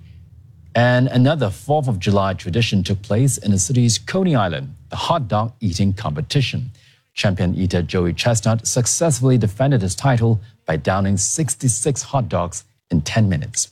And another fourth of July tradition took place in the city's Coney Island, the hot dog eating competition. Champion eater Joey Chestnut successfully defended his title by downing sixty-six hot dogs in ten minutes.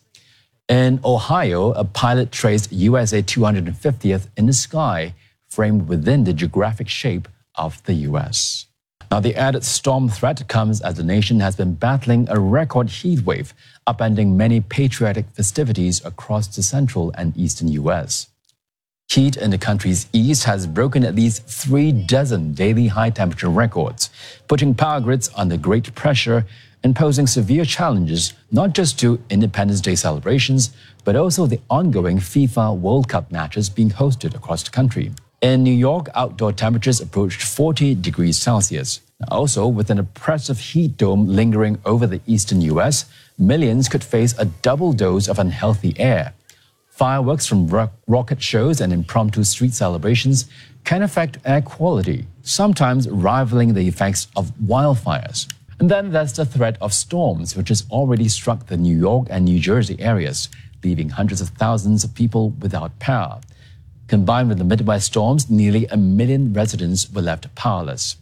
In Ohio, a pilot traced U S A two hundred fiftieth in the sky, framed within the geographic shape of the U S. Now, the added storm threat comes as the nation has been battling a record heat wave, upending many patriotic festivities across the central and eastern U S. Heat in the country's east has broken at least three dozen daily high temperature records, putting power grids under great pressure and posing severe challenges not just to Independence Day celebrations, but also the ongoing FIFA World Cup matches being hosted across the country. In New York, outdoor temperatures approached forty degrees Celsius. Also, with an oppressive heat dome lingering over the eastern U S, millions could face a double dose of unhealthy air. Fireworks from ro- rocket shows and impromptu street celebrations can affect air quality, sometimes rivaling the effects of wildfires. And then there's the threat of storms, which has already struck the New York and New Jersey areas, leaving hundreds of thousands of people without power. Combined with the Midwest storms, nearly a million residents were left powerless.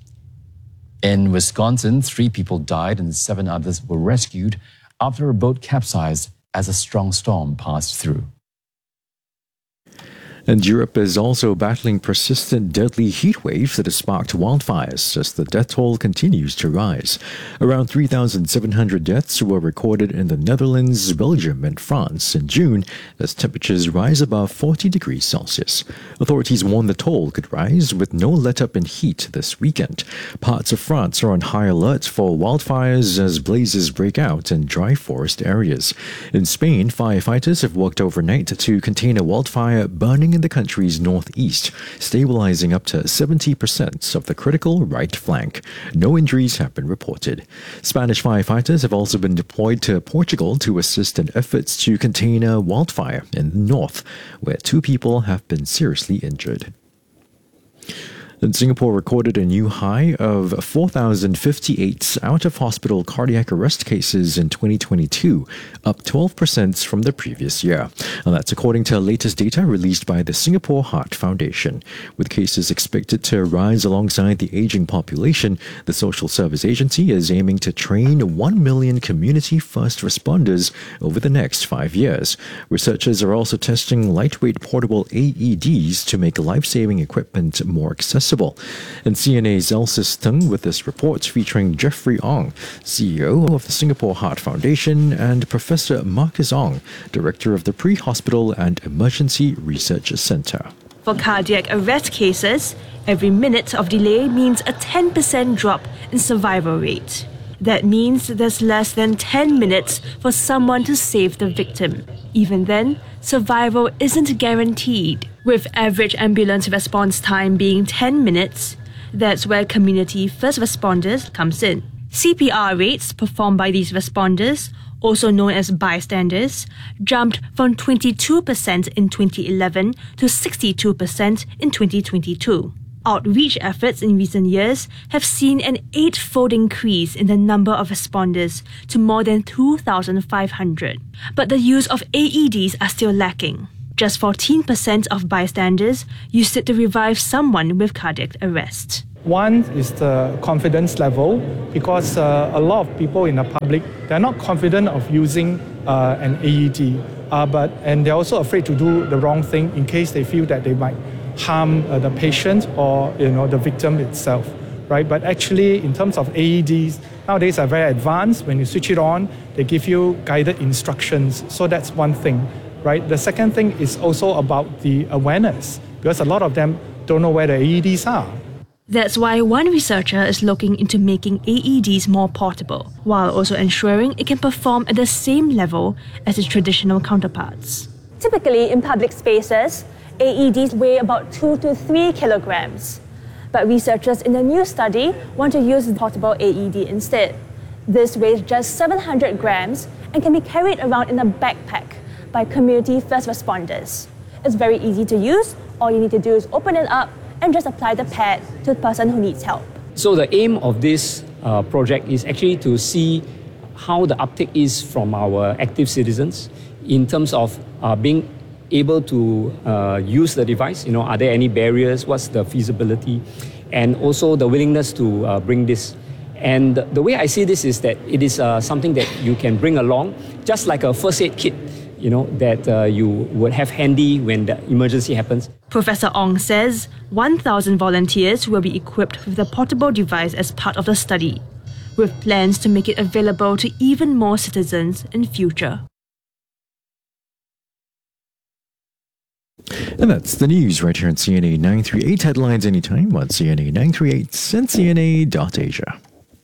In Wisconsin, three people died and seven others were rescued after a boat capsized as a strong storm passed through. And Europe is also battling persistent deadly heat waves that have sparked wildfires as the death toll continues to rise. Around three thousand seven hundred deaths were recorded in the Netherlands, Belgium, and France in June as temperatures rise above forty degrees Celsius. Authorities warn the toll could rise with no let-up in heat this weekend. Parts of France are on high alert for wildfires as blazes break out in dry forest areas. In Spain, firefighters have worked overnight to contain a wildfire burning in the country's northeast, stabilizing up to seventy percent of the critical right flank. No injuries have been reported. Spanish firefighters have also been deployed to Portugal to assist in efforts to contain a wildfire in the north, where two people have been seriously injured. And Singapore recorded a new high of four thousand fifty-eight out-of-hospital cardiac arrest cases in twenty twenty-two, up twelve percent from the previous year. And that's according to latest data released by the Singapore Heart Foundation. With cases expected to rise alongside the aging population, the Social Service Agency is aiming to train one million community first responders over the next five years. Researchers are also testing lightweight portable A E Ds to make life-saving equipment more accessible. And C N A's Elsis Tung with this report featuring Jeffrey Ong, C E O of the Singapore Heart Foundation, and Professor Marcus Ong, Director of the Pre-Hospital and Emergency Research Centre. For cardiac arrest cases, every minute of delay means a ten percent drop in survival rate. That means there's less than ten minutes for someone to save the victim. Even then, survival isn't guaranteed. With average ambulance response time being ten minutes, that's where community first responders comes in. C P R rates performed by these responders, also known as bystanders, jumped from twenty-two percent in twenty eleven to sixty-two percent in twenty twenty-two. Outreach efforts in recent years have seen an eight-fold increase in the number of responders to more than two thousand five hundred. But the use of A E Ds are still lacking. Just fourteen percent of bystanders used it to revive someone with cardiac arrest. One is the confidence level, because uh, a lot of people in the public, they're not confident of using uh, an A E D, uh, but and they're also afraid to do the wrong thing in case they feel that they might harm uh, the patient or you know the victim itself, right? But actually, in terms of A E Ds, nowadays are very advanced. When you switch it on, they give you guided instructions. So that's one thing, right? The second thing is also about the awareness, because a lot of them don't know where the A E Ds are. That's why one researcher is looking into making A E Ds more portable, while also ensuring it can perform at the same level as its traditional counterparts. Typically, in public spaces, A E Ds weigh about two to three kilograms. But researchers in the new study want to use portable A E D instead. This weighs just seven hundred grams and can be carried around in a backpack by community first responders. It's very easy to use. All you need to do is open it up and just apply the pad to the person who needs help. So the aim of this uh, project is actually to see how the uptake is from our active citizens in terms of uh, being able to uh, use the device. You know, are there any barriers? What's the feasibility? And also the willingness to uh, bring this. And the way I see this is that it is uh, something that you can bring along, just like a first aid kit, you know, that uh, you would have handy when the emergency happens. Professor Ong says one thousand volunteers will be equipped with the portable device as part of the study, with plans to make it available to even more citizens in future. And that's the news right here on C N A nine thirty-eight. Headlines anytime on C N A nine thirty-eight and C N A dot Asia.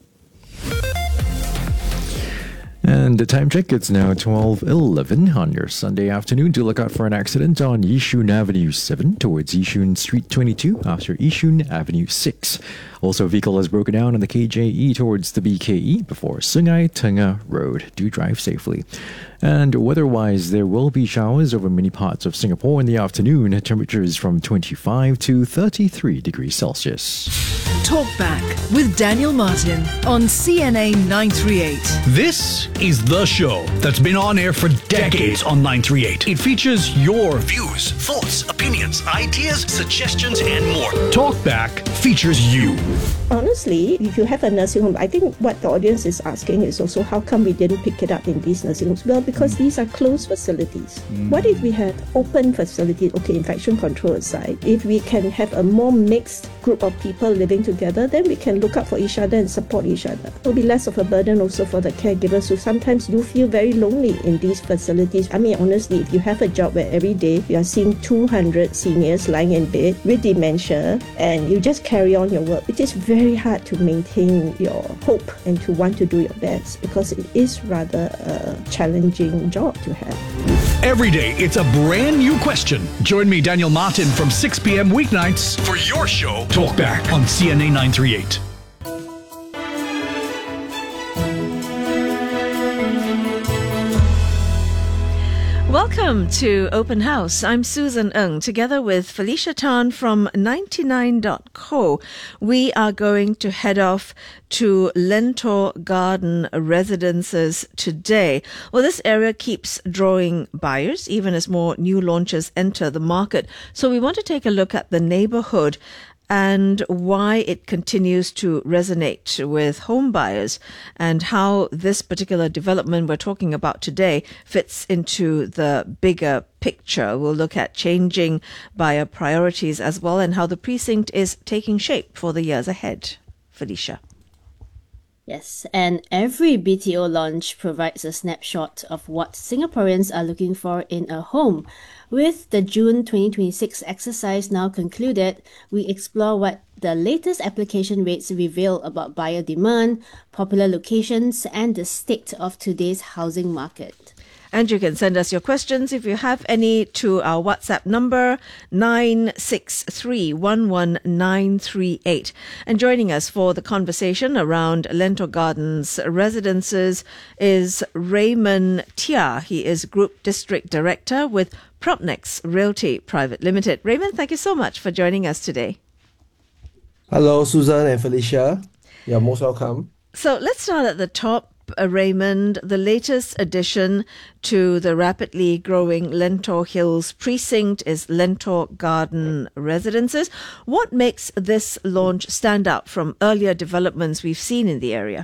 And the time check, it's now twelve eleven on your Sunday afternoon. To look out for an accident on Yishun Avenue seven towards Yishun Street twenty-two after Yishun Avenue six. Also, a vehicle has broken down on the K J E towards the B K E before Sungai Tengah Road. Do drive safely. And weather-wise, there will be showers over many parts of Singapore in the afternoon. Temperatures from twenty-five to thirty-three degrees Celsius. Talk Back with Daniel Martin on C N A nine thirty-eight. This is the show that's been on air for decades on nine thirty-eight. It features your views, thoughts, opinions, ideas, suggestions, and more. Talk Back features you. Honestly, if you have a nursing home, I think what the audience is asking is also how come we didn't pick it up in these nursing homes? Well, because mm. these are closed facilities. Mm. What if we had open facilities? Okay, infection control aside, if we can have a more mixed group of people living together, then we can look out for each other and support each other. It will be less of a burden also for the caregivers who sometimes do feel very lonely in these facilities. I mean, honestly, if you have a job where every day you are seeing two hundred seniors lying in bed with dementia and you just carry on your work, it is very hard to maintain your hope and to want to do your best because it is rather a challenging job to have. Every day, it's a brand new question. Join me, Daniel Martin, from six p.m. weeknights for your show, Talk Back on C N A nine thirty-eight. Welcome to Open House. I'm Susan Ng. Together with Felicia Tan from ninety-nine dot co, we are going to head off to Lentor Garden Residences today. Well, this area keeps drawing buyers, even as more new launches enter the market. So we want to take a look at the neighborhood and why it continues to resonate with home buyers and how this particular development we're talking about today fits into the bigger picture. We'll look at changing buyer priorities as well and how the precinct is taking shape for the years ahead. Felicia. Yes, and every B T O launch provides a snapshot of what Singaporeans are looking for in a home. With the June twenty twenty-six exercise now concluded, we explore what the latest application rates reveal about buyer demand, popular locations, and the state of today's housing market. And you can send us your questions if you have any to our WhatsApp number nine six three one one nine three eight. And joining us for the conversation around Lentor Gardens residences is Raymond Tia. He is Group District Director with Propnex Realty Private Limited. Raymond, thank you so much for joining us today. Hello, Susan and Felicia. You're most welcome. So let's start at the top. Uh, Raymond, the latest addition to the rapidly growing Lentor Hills precinct is Lentor Garden Residences. What makes this launch stand out from earlier developments we've seen in the area?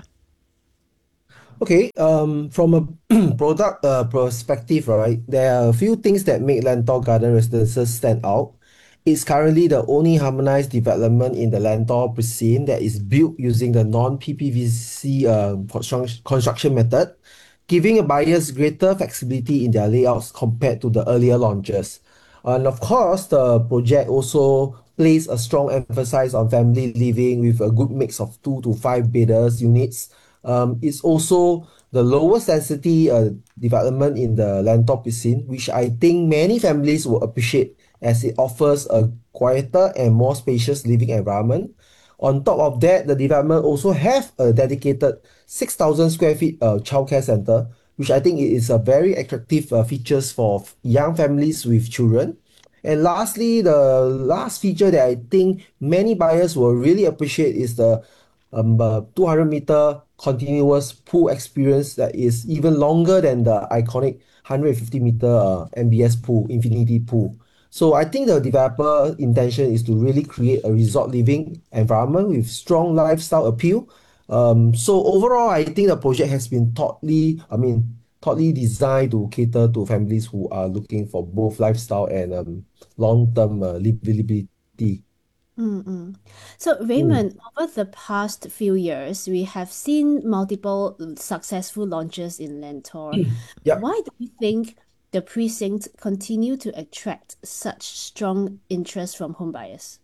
Okay, um, from a product uh, perspective, right, there are a few things that make Lentor Garden Residences stand out. It's currently the only harmonized development in the Lentor precinct that is built using the non-P P V C uh, construction method, giving buyers greater flexibility in their layouts compared to the earlier launches. And of course, the project also places a strong emphasis on family living with a good mix of two to five bedders units. Um, it's also the lowest density uh, development in the Lentor precinct, which I think many families will appreciate as it offers a quieter and more spacious living environment. On top of that, the development also have a dedicated six thousand square feet uh, childcare center, which I think is a very attractive uh, features for young families with children. And lastly, the last feature that I think many buyers will really appreciate is the um, uh, two hundred meter continuous pool experience that is even longer than the iconic one hundred fifty meter uh, M B S pool, infinity pool. So I think the developer intention is to really create a resort living environment with strong lifestyle appeal. Um, so overall, I think the project has been thoughtfully, I mean, thoughtfully designed to cater to families who are looking for both lifestyle and um, long-term uh, livability. Mm-mm. So, Raymond, mm. over the past few years, we have seen multiple successful launches in Lentor. Mm. Yep. Why do you think the precinct continue to attract such strong interest from home buyers?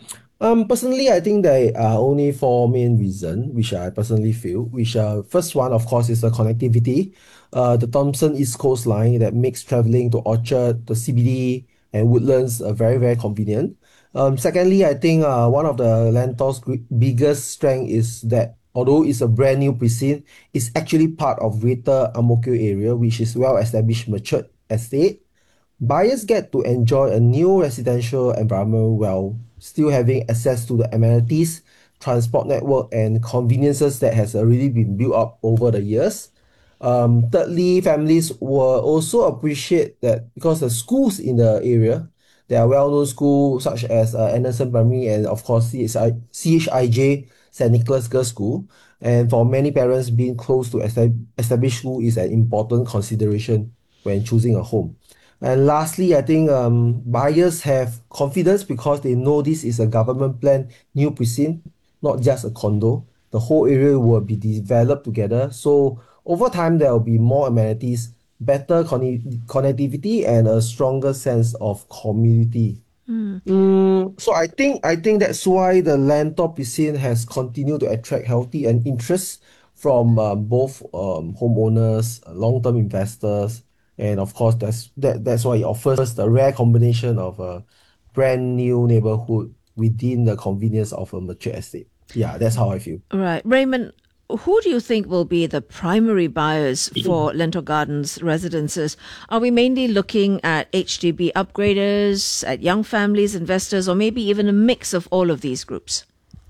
Um, personally, I think there are only four main reasons, which I personally feel. Which uh, first one, of course, is the connectivity. Uh, the Thomson East Coast Line that makes traveling to Orchard, the C B D, and Woodlands uh, very, very convenient. Um, secondly, I think uh, one of the Lentor's biggest strength is that although it's a brand new precinct, it's actually part of Greater Ang Mo Kio area, which is well-established, matured estate. Buyers get to enjoy a new residential environment while still having access to the amenities, transport network, and conveniences that has already been built up over the years. Um, thirdly, families will also appreciate that because the schools in the area, there are well-known schools such as uh, Anderson Primary and of course C H I J, Saint Nicholas Girls' School. And for many parents, being close to established school is an important consideration when choosing a home. And lastly, I think um, buyers have confidence because they know this is a government planned new precinct, not just a condo. The whole area will be developed together. So over time, there will be more amenities, better con- connectivity, and a stronger sense of community. Mm. Mm, so I think I think that's why the Lentor precinct has continued to attract healthy and interest from um, both um, homeowners, long-term investors, and of course that's that that's why it offers the rare combination of a brand new neighborhood within the convenience of a mature estate. Yeah, that's how I feel. Right, Raymond. Who do you think will be the primary buyers for Lentor Gardens residences? Are we mainly looking at H D B upgraders, at young families, investors, or maybe even a mix of all of these groups?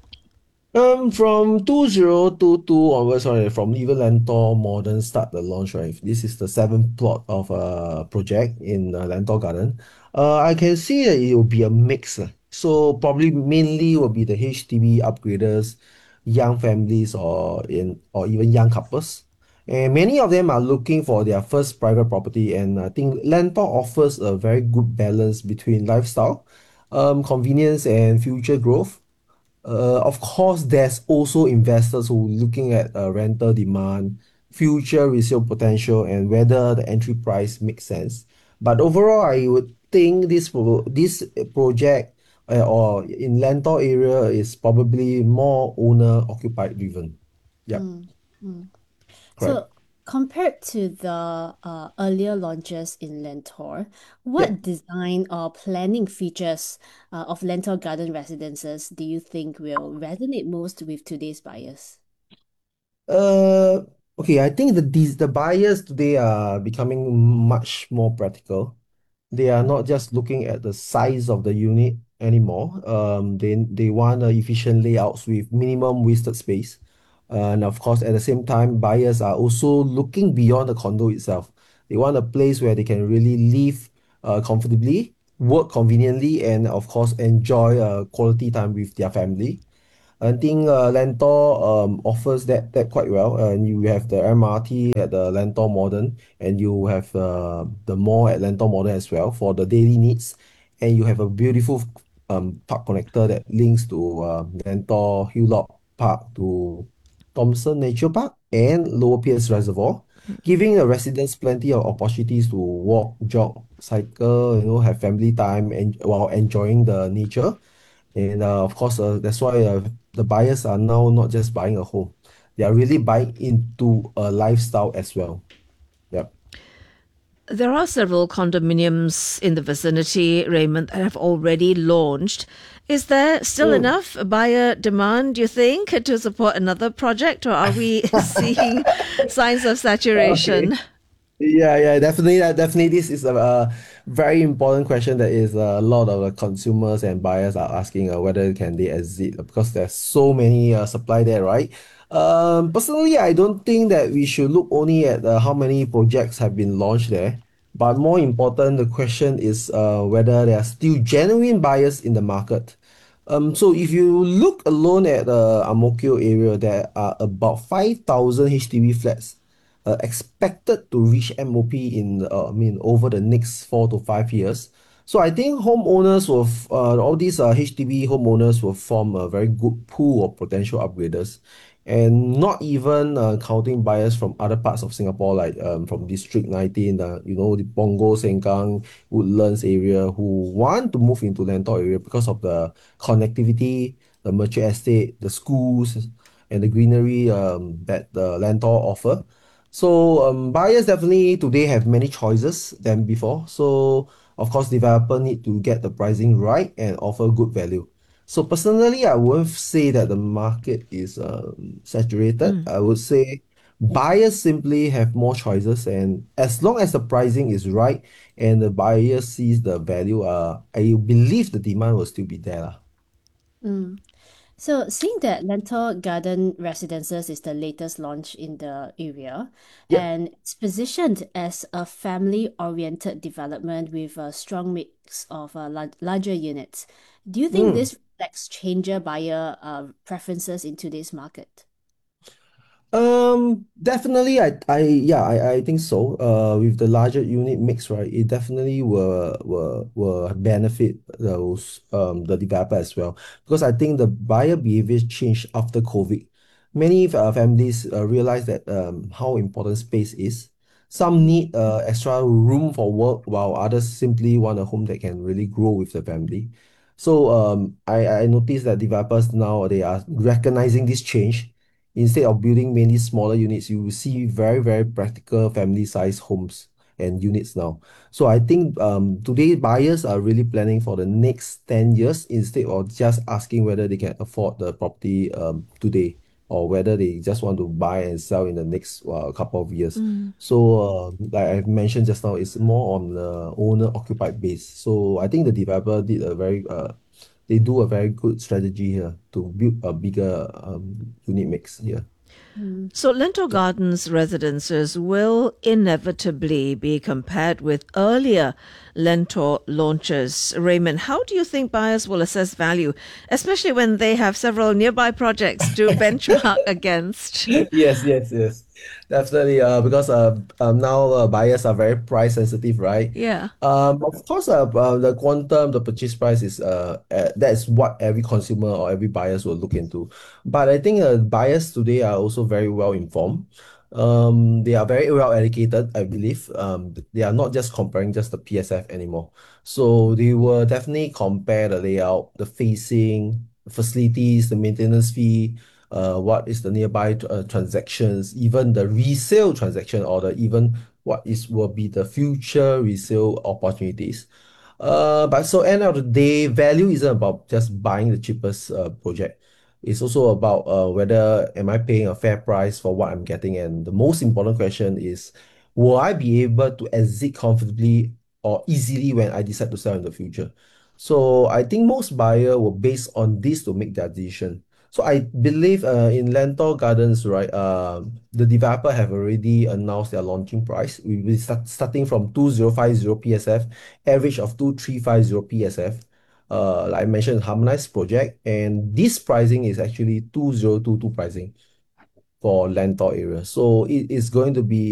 Um, from two thousand twenty-two onwards, sorry, from even Lentor Modern start the launch, right? This is the seventh plot of a project in uh, Lentor Garden. Uh, I can see that it will be a mix. Uh. So probably mainly will be the H D B upgraders, young families, or in or even young couples. And many of them are looking for their first private property, and I think Lentor offers a very good balance between lifestyle, um, convenience, and future growth. Uh, of course, there's also investors who are looking at uh, rental demand, future resale potential, and whether the entry price makes sense. But overall, I would think this pro- this project uh, or in Lentor area is probably more owner occupied driven. Yeah, Mm, mm. correct. So, compared to the uh, earlier launches in Lentor, Yeah. what design or planning features uh, of Lentor Garden residences do you think will resonate most with today's buyers? Uh, okay, I think the these the buyers today are becoming much more practical. They are not just looking at the size of the unit anymore. Um, they they want uh, efficient layouts with minimum wasted space. And of course, at the same time, buyers are also looking beyond the condo itself. They want a place where they can really live uh, comfortably, work conveniently, and of course, enjoy uh, quality time with their family. I think uh, Lentor um, offers that that quite well. And you have the M R T at the Lentor Modern, and you have uh, the mall at Lentor Modern as well for the daily needs. And you have a beautiful um, park connector that links to uh, Lentor Hilllock Park to Thompson Nature Park and Lower Pierce Reservoir, giving the residents plenty of opportunities to walk, jog, cycle, you know, have family time and while enjoying the nature. And uh, of course, uh, that's why uh, the buyers are now not just buying a home; they are really buying into a lifestyle as well. Yep. There are several condominiums in the vicinity, Raymond, that have already launched. Is there still Mm. enough buyer demand, do you think, to support another project, or are we seeing signs of saturation? Okay. Yeah, yeah, definitely. Uh, definitely, this is a, uh very important question that is uh, a lot of the consumers and buyers are asking uh, whether can they exit because there's so many uh, supply there, right? Um, personally, I don't think that we should look only at uh, how many projects have been launched there, but more important, the question is uh, whether there are still genuine buyers in the market. Um, so if you look alone at the Ang Mo Kio area, there are about five thousand H D B flats uh, expected to reach M O P in uh, I mean over the next four to five years. So I think homeowners will f- uh, all these uh, H D B homeowners will form a very good pool of potential upgraders, and not even uh, counting buyers from other parts of Singapore like um, from District nineteen, uh, you know, the Punggol, Sengkang, Woodlands area who want to move into Lentor area because of the connectivity, the mature estate, the schools, and the greenery um, that the Lentor offer. So um, buyers definitely today have many choices than before. So of course, developer need to get the pricing right and offer good value. So personally, I won't say that the market is um, saturated. I would say buyers simply have more choices, and as long as the pricing is right and the buyer sees the value, uh, I believe the demand will still be there, lah. Mm. So, seeing that Lentor Garden Residences is the latest launch in the area, Yep. and it's positioned as a family-oriented development with a strong mix of uh, lar- larger units, do you think Mm. this reflects changer buyer uh, preferences in today's market? Um, definitely, I, I, yeah, I, I think so. Uh, with the larger unit mix, right, it definitely will, will, will benefit those, um, the developer as well. Because I think the buyer behavior changed after COVID. Many uh, families uh, realize that um, how important space is. Some need uh, extra room for work, while others simply want a home that can really grow with the family. So um, I, I noticed that developers now they are recognizing this change. Instead of building many smaller units, you will see very, very practical family-sized homes and units now. So I think um, today buyers are really planning for the next ten years instead of just asking whether they can afford the property um, today or whether they just want to buy and sell in the next uh, couple of years. Mm. So uh, like I've mentioned just now, it's more on the owner-occupied base. So I think the developer did a very uh, they do a very good strategy here to build a bigger um, unit mix here. So, Lentor Gardens residences will inevitably be compared with earlier Lentor launches. Raymond, how do you think buyers will assess value, especially when they have several nearby projects to benchmark against? Yes, yes, yes. Definitely, uh, because uh, um, now uh, buyers are very price sensitive, right? Yeah. Um, of course, uh, uh, the quantum, the purchase price is uh, uh, that's what every consumer or every buyers will look into. But I think uh, buyers today are also very well informed. Um, they are very well educated, I believe. Um, they are not just comparing just the P S F anymore. So they will definitely compare the layout, the facing, facilities, the maintenance fee, uh, what is the nearby uh, transactions, even the resale transaction, or the even what is will be the future resale opportunities. Uh, but so end of the day, value isn't about just buying the cheapest uh, project. It's also about uh, whether am I paying a fair price for what I'm getting, and the most important question is, will I be able to exit comfortably or easily when I decide to sell in the future? So I think most buyer will base on this to make their decision. So I believe uh, in Lentor Gardens, right, uh, the developer have already announced their launching price. We will start starting from two thousand fifty P S F, average of two thousand three hundred fifty P S F. Uh, like I mentioned, harmonized project, and this pricing is actually two thousand twenty-two pricing for Lentor area. So it is going to be